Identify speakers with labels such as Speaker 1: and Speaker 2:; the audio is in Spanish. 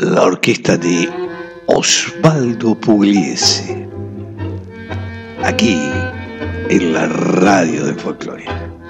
Speaker 1: la orquesta de Osvaldo Pugliese, aquí en la radio del folclore.